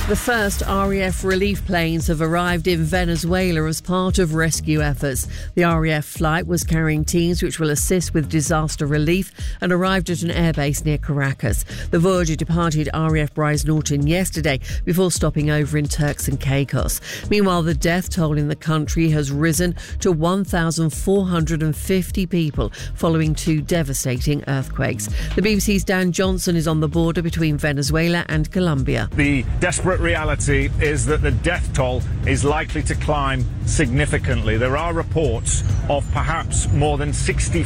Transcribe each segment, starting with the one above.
The first RAF relief planes have arrived in Venezuela as part of rescue efforts. The RAF flight was carrying teams which will assist with disaster relief and arrived at an airbase near Caracas. The Voyager departed RAF Brize Norton yesterday before stopping over in Turks and Caicos. Meanwhile, the death toll in the country has risen to 1,450 people following two devastating earthquakes. The BBC's Dan Johnson is on the border between Venezuela and Colombia. The desperate reality is that the death toll is likely to climb significantly. There are reports of perhaps more than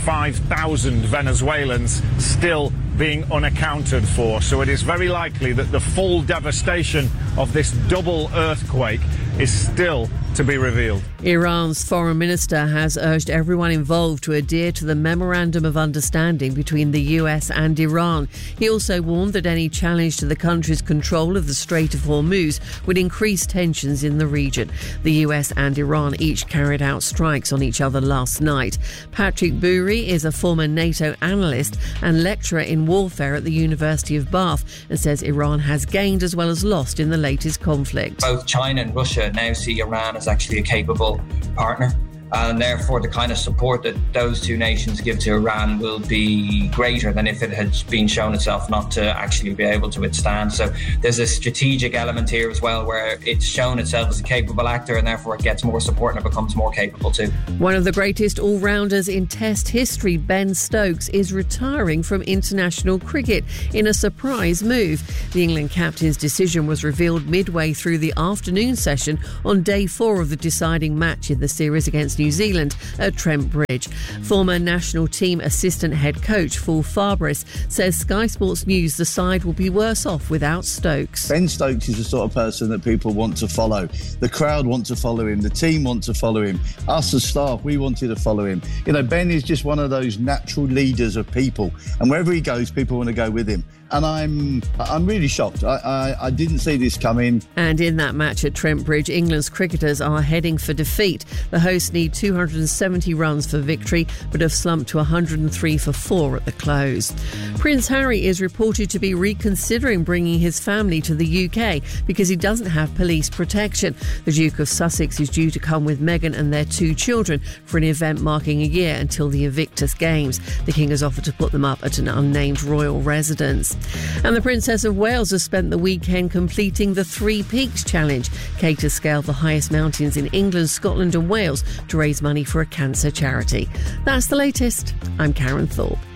65,000 Venezuelans still being unaccounted for. So it is very likely that the full devastation of this double earthquake is still to be revealed. Iran's foreign minister has urged everyone involved to adhere to the Memorandum of Understanding between the US and Iran. He also warned that any challenge to the country's control of the Strait of Hormuz would increase tensions in the region. The US and Iran each carried out strikes on each other last night. Patrick Bury is a former NATO analyst and lecturer in warfare at the University of Bath and says Iran has gained as well as lost in the latest conflict. Both China and Russia now see Iran as actually a capable partner, and therefore the kind of support that those two nations give to Iran will be greater than if it had been shown itself not to actually be able to withstand. So there's a strategic element here as well, where it's shown itself as a capable actor and therefore it gets more support and it becomes more capable too. One of the greatest all-rounders in Test history, Ben Stokes, is retiring from international cricket in a surprise move. The England captain's decision was revealed midway through the afternoon session on day 4 of the deciding match in the series against New Zealand at Trent Bridge. Former national team assistant head coach Paul Fabris says Sky Sports News the side will be worse off without Stokes. Ben Stokes is the sort of person that people want to follow. The crowd want to follow him. The team want to follow him. Us as staff, we wanted to follow him. You know, Ben is just one of those natural leaders of people, and wherever he goes, people want to go with him. And I'm really shocked. I didn't see this coming. And in that match at Trent Bridge, England's cricketers are heading for defeat. The hosts need 270 runs for victory, but have slumped to 103 for 4 at the close. Prince Harry is reported to be reconsidering bringing his family to the UK because he doesn't have police protection. The Duke of Sussex is due to come with Meghan and their 2 children for an event marking a year until the Invictus Games. The King has offered to put them up at an unnamed royal residence. And the Princess of Wales has spent the weekend completing the 3 Peaks Challenge. Kate has scaled the highest mountains in England, Scotland and Wales to raise money for a cancer charity. That's the latest. I'm Karen Thorpe.